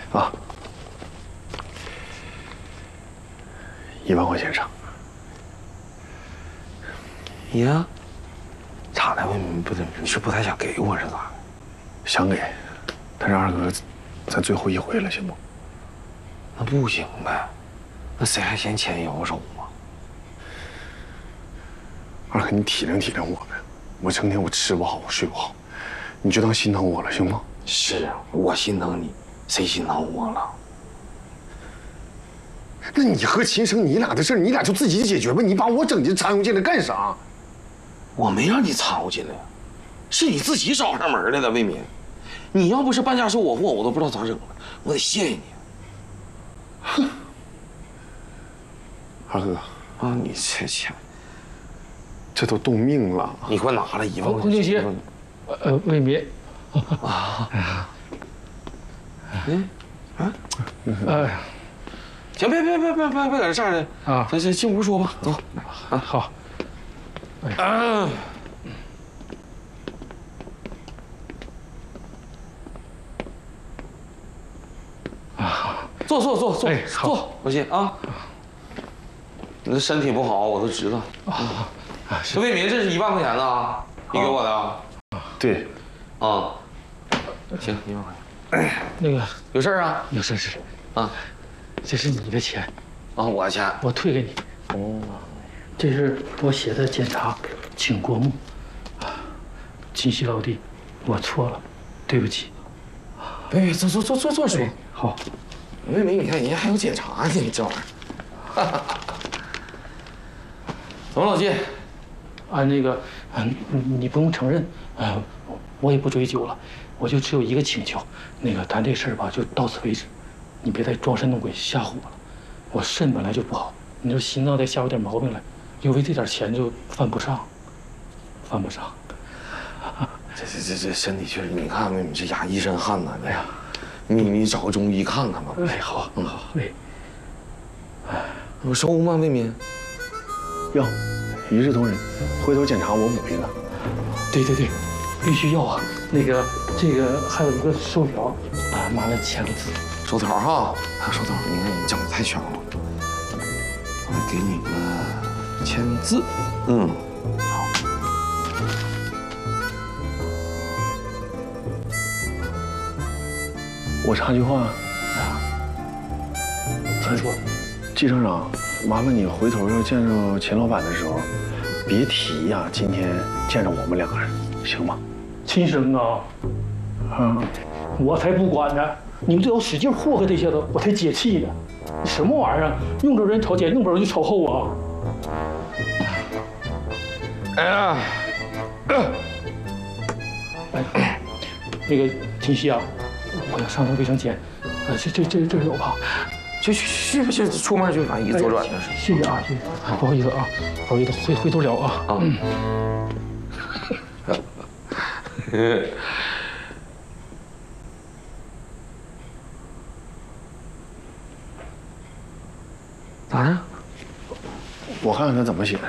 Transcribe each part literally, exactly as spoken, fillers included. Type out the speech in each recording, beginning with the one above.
啊，一万块钱上。 呀，咋的？你不是你是不太想给我是咋的？ 想给，但是二哥，咱最后一回了，行不？ 那不行呗，那谁还嫌钱摇手吗？ 二哥，你体谅体谅我呗，我成天我吃不好，我睡不好，你就当心疼我了，行吗？ 是啊，我心疼你，谁心疼我了？ 那你和秦生你俩的事，你俩就自己解决吧，你把我整进掺和进来干啥？ 我没让你掺和进来，是你自己找上门来的，魏民。你要不是搬家是我货，我都不知道咋整了，我得谢谢你。 哼，二哥啊，你这钱， 这都动命了， 你给我拿了一万块钱。 洪庆熙，呃，魏民。 啊，嗯，啊， 哎， 行，别别别别别别搁这站着啊！咱先进屋说吧，走。 啊，好。 啊。 啊， 坐坐坐坐， 哎， 坐，老谢啊。你这身体不好，我都知道。啊，这魏民，这是一万块钱呢，你给我的。 对。 啊。行，一万块钱。哎， 那个有事啊？ 有事是。 啊， 这是你的钱。 啊，我的钱。 我退给你。哦。这是我写的检查，请过目。秦西老弟，我错了，对不起。 别别，坐坐坐坐坐说。 好。 魏民，你看人家还有检查呢，你这玩意儿。怎么，老季？ 啊，那个，嗯，你不用承认，呃，我也不追究了，我就只有一个请求，那个咱这事儿吧，就到此为止，你别再装神弄鬼吓唬我了。我肾本来就不好，你说心脏再吓出点毛病来，又为这点钱就犯不上，犯不上。 这这这这身体确实，你看你这家一身汗呐，哎呀，你你找个中医看看吧。 哎，好，嗯好，哎， 我收吗，魏民？ 要，一视同仁。回头检查我补一个。 对对对，必须要啊。那个这个还有一个收条啊，麻烦签个字。 收条哈，还有收条，你看你讲的太全了。我给你个签字，嗯，好。 我插句话， 请说。 季厂长，麻烦你回头要见着秦老板的时候，别提呀，今天见着我们两个人，行吗？ 秦生啊， 啊， 我才不管呢！你们最好使劲祸害这些子，我才解气呢。你什么玩意儿？用着人朝前，用不着人就朝后啊！ 哎呀， 哎，那个秦西啊，我要上趟卫生间，啊，这这这这有吧？ 去去去去，出门就把椅子左转的。 谢谢啊，谢谢，不好意思啊，不好意思，回回头聊啊。啊。嗯。咋的？ 我看看他怎么写的。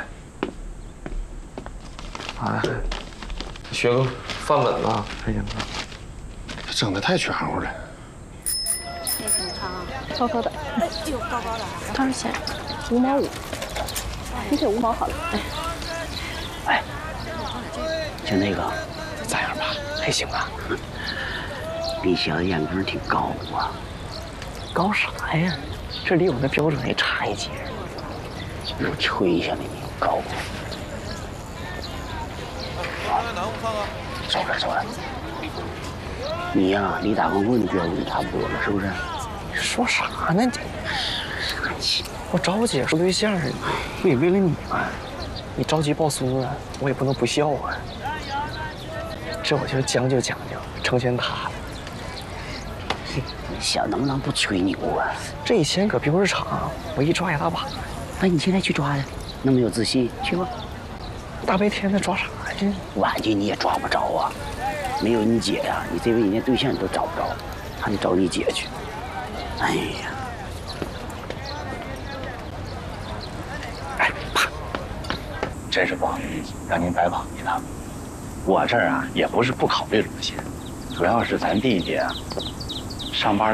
咋的？学个范本啊，还行啊。 他整的太全乎了。 那怎么长啊？高高的。哎呦，高高的。多少钱？五毛五。你给五毛好了。哎。 哎，就那个咋样吧？还行吧？你小子眼光挺高啊。高啥呀？这离我的标准还差一截。我吹一下你，高。走着走着。你呀、啊，离大光棍的标准差不多了，是不是？说啥呢？这傻气！我着急说对象，我也为了你嘛。你着急抱孙子，我也不能不孝啊。这我就将就将就，成全他。 你小能不能不吹牛啊？ 这以前搁标市场，我一抓一大把。 那你现在去抓呀？那么有自信，去吧。 大白天的抓啥呀？ 晚去你也抓不着啊！没有你姐呀、啊，你这位人家对象你都找不着，还得找你姐去。哎呀！ 哎，啪！ 真是不好意思，让您白跑一趟。我这儿啊，也不是不考虑路线，主要是咱弟弟啊，上班